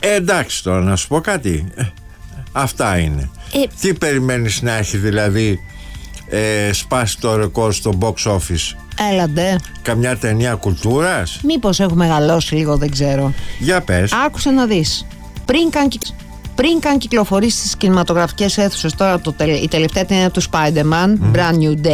Εντάξει τώρα να σου πω κάτι. Αυτά είναι. Τι περιμένεις να έχει δηλαδή σπάσει το ρεκόρ στο box office? Έλαντε. Καμιά ταινία κουλτούρας? Μήπως έχω μεγαλώσει λίγο, δεν ξέρω. Για πες. Άκουσε να δεις. Πριν καν κυκλοφορήσει στις κινηματογραφικές αίθουσες τώρα η τελευταία ταινία του Spider-Man, Brand New Day,